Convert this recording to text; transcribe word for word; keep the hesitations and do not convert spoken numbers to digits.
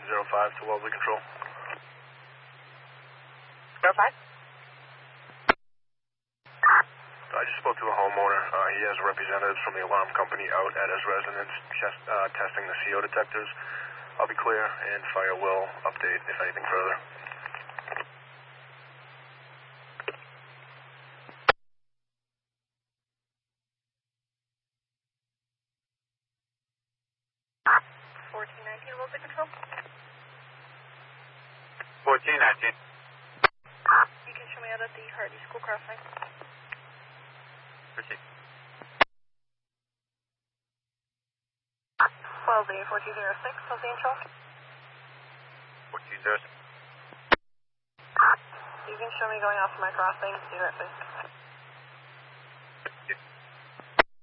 zero five to Wellesley Control. zero five? I just spoke to the homeowner. Uh, he has representatives from the alarm company out at his residence just, uh, testing the C O detectors. I'll be clear, and fire will update if anything further. fourteen nineteen, Wellesley Control. fourteen nineteen. You can show me out at the Hardy School crossing. Proceed. Wellesley, fourteen oh six, Los Angeles. fourteen oh six. You can show me going off my crossing, zero six.